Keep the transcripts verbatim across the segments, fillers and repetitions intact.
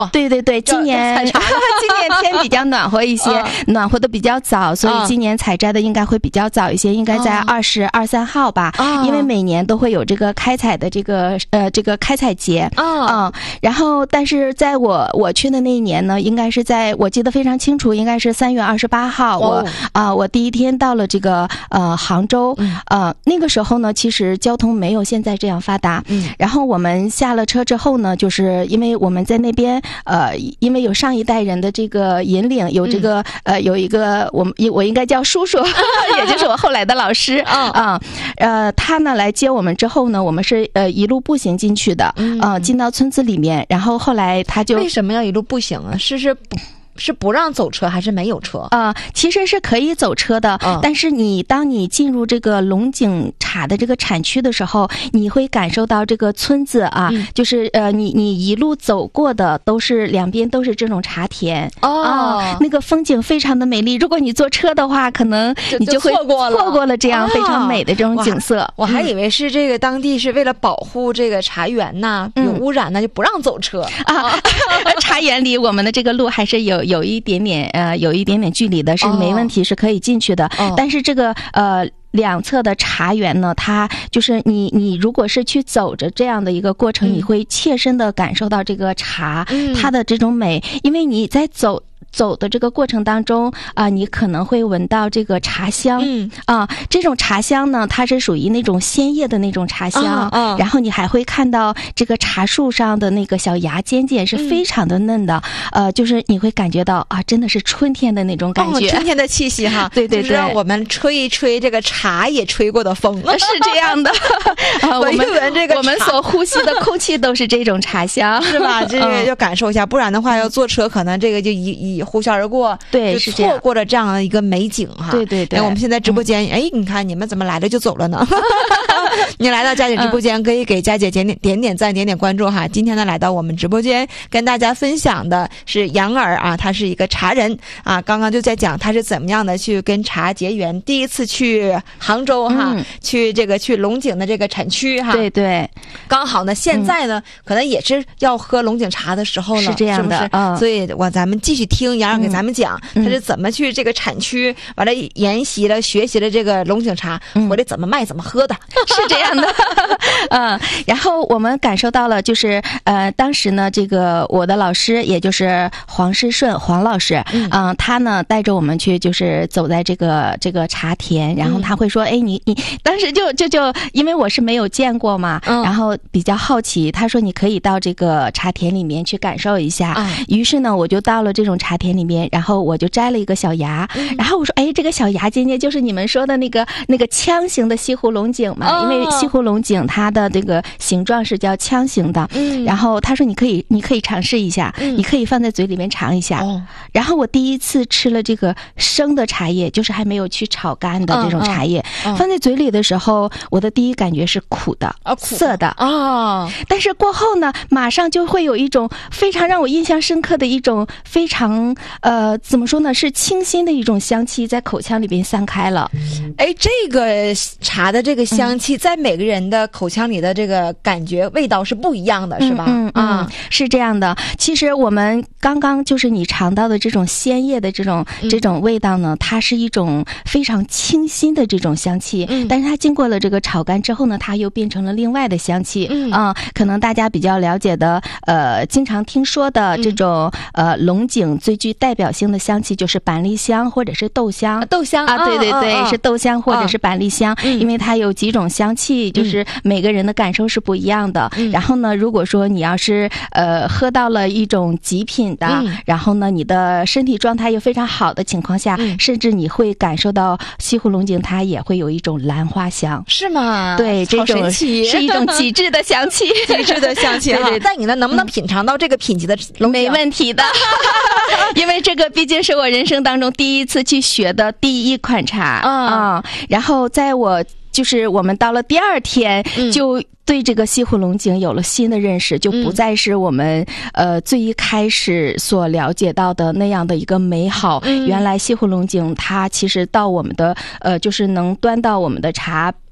对对对，今年今年天比较暖和一些，哦、暖和的比较早，所以今年采摘的应该会比较早一些，应该在二十二三号吧、哦，因为每年都会有这个开采的这个呃这个开采节啊、哦嗯。然后，但是在我我去的那一年呢，应该是在我记得非常清楚，应该是三月二十八号，我啊、呃、我第一天到了这个呃杭州，呃那个时候呢，其实交通没有现在这样发达，嗯，然后我们下了车之后呢，就是因为我们在那边。呃，因为有上一代人的这个引领，有这个、嗯、呃，有一个我们我应该叫叔叔，也就是我后来的老师啊、哦呃，呃，他呢来接我们之后呢，我们是呃一路步行进去的，嗯、呃，进到村子里面，然后后来他就为什么要一路步行啊？是是不？是不让走车还是没有车啊、呃？其实是可以走车的、嗯，但是你当你进入这个龙井茶的这个产区的时候，你会感受到这个村子啊，嗯、就是呃，你你一路走过的都是两边都是这种茶田哦、 啊，那个风景非常的美丽。如果你坐车的话，可能你就会错过了错过了这样非常美的这种景色。 我, 我还以为是这个当地是为了保护这个茶园呐、嗯，有污染呢就不让走车啊。茶园离我们的这个路还是有有一点点。呃，有一点点距离的是没问题，是可以进去的。哦、但是这个呃。两侧的茶园呢，它就是你你如果是去走着这样的一个过程，嗯、你会切身的感受到这个茶、嗯、它的这种美，因为你在走。走的这个过程当中啊、呃，你可能会闻到这个茶香，嗯啊、呃，这种茶香呢，它是属于那种鲜叶的那种茶香，啊啊、然后你还会看到这个茶树上的那个小芽尖尖是非常的嫩的，嗯、呃，就是你会感觉到啊，真的是春天的那种感觉， 哦、春天的气息哈， 对对对， 就是让我们吹一吹这个茶也吹过的风， 是这样的， 啊，我们闻这个我们所呼吸的空气都是这种茶香， 是吧？这个要感受一下，不然的话要坐车，可能这个就一一。呼啸而过， 对， 是错过了这样的一个美景哈。 对对对， 哎，我们现在直播间，哎、嗯，你看你们怎么来了就走了呢？你来到佳姐直播间，可以给佳姐点点点点赞，点点关注哈。今天呢，来到我们直播间跟大家分享的是杨儿啊，他是一个茶人啊。刚刚就在讲他是怎么样的去跟茶结缘，第一次去杭州哈，嗯、去这个去龙井的这个产区哈。 对对， 刚好呢，现在呢、嗯，可能也是要喝龙井茶的时候了， 是这样的， 是不是？ 嗯、 所以我咱们继续听杨儿给咱们讲，嗯、他是怎么去这个产区完了研习了、学习了这个龙井茶， 嗯、 回来怎么卖、怎么喝的， 是这样的。嗯，然后我们感受到了，就是呃，当时呢，这个我的老师，也就是黄世顺黄老师，嗯、呃，他呢带着我们去，就是走在这个这个茶田，然后他会说，哎、嗯，你你当时就就就因为我是没有见过嘛，嗯、然后比较好奇，他说你可以到这个茶田里面去感受一下。嗯、于是呢，我就到了这种茶田里面，然后我就摘了一个小芽，嗯、然后我说，哎，这个小芽尖尖就是你们说的那个那个枪形的西湖龙井嘛，哦、因为西湖龙井它的这个形状是叫枪形的，嗯，然后他说你可以你可以尝试一下，嗯，你可以放在嘴里面尝一下，哦，然后我第一次吃了这个生的茶叶，就是还没有去炒干的这种茶叶，嗯嗯、放在嘴里的时候，我的第一感觉是苦的， 啊， 涩的啊，哦， 但是过后呢，马上就会有一种非常让我印象深刻的一种非常呃怎么说呢，是清新的一种香气在口腔里边散开了。 哎，这个茶的这个香气，嗯、在每个人的口腔里的这个感觉味道是不一样的，是吧？ 嗯嗯，嗯是这样的。其实我们刚刚就是你尝到的这种鲜叶的这种、嗯、这种味道呢，它是一种非常清新的这种香气，嗯，但是它经过了这个炒干之后呢，它又变成了另外的香气，嗯啊、呃，可能大家比较了解的，呃，经常听说的这种、嗯、呃龙井最具代表性的香气就是板栗香或者是豆香， 豆香啊，对对对， 哦、 是豆香或者是板栗香，嗯、因为它有几种香气，就是每个人的感受是不一样的。嗯、然后呢，如果说你要是呃喝到了一种极品的，嗯、然后呢你的身体状态又非常好的情况下，嗯、甚至你会感受到西湖龙井它也会有一种兰花香， 是吗？ 对，这种是一种极致的香气， 极致的香气。对对，那你呢，能不能品尝到这个品级的龙井？ 没问题的，因为这个毕竟是我人生当中第一次去学的第一款茶啊、嗯。然后在我就是我们到了第二天，嗯、就对这个西湖龙井有了新的认识，就不再是我们、嗯、呃最一开始所了解到的那样的一个美好。嗯、原来西湖龙井它其实到我们的呃就是能端到我们的茶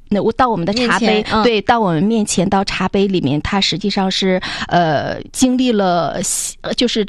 那我到我们的茶杯， 嗯、 对，到我们面前，到茶杯里面，它实际上是呃经历了，就是